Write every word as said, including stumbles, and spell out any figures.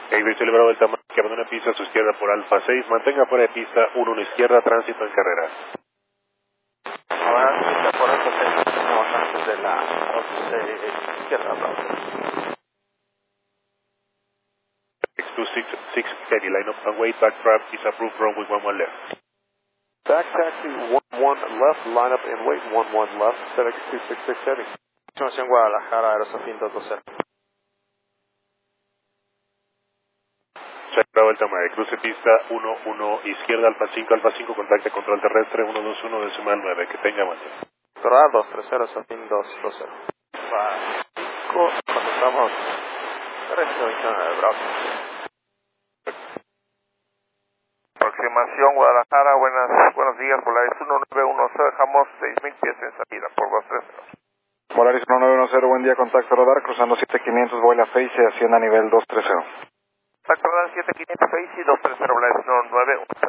Exit liberado el tamaño que abandona pista a su izquierda por Alfa seis, mantenga fuera de pista uno uno izquierda, tránsito en carrera. Ahora pista por Alfa seis, no, antes de la once izquierda, Bravo. X two six six Kenny, line up and wait, back trap is approved runway one one left. Back taxi one one left, line up and wait one one left, FedEx two six six heading. Continuación Guadalajara, Aerosafin dos dos cero. Bravo el tamaño, cruce pista uno uno izquierda, Alfa cinco, Alfa cinco, contacte control terrestre uno dos uno decimal nueve, que tenga avance. Torada dos tres cero, Aerosafin dos dos cero. Alfa cinco, contestamos. Registración de Bravo. Aproximación Guadalajara, buenas, buenos días, Polaris uno nueve uno cero, dejamos seis mil pies en salida por dos tres cero. Polaris uno nueve uno cero, buen día, contacto radar, cruzando siete quinientos, vuela Face, ascienda a nivel dos tres cero. Contacto radar siete quinientos seis y dos tres cero, Polaris uno nueve uno.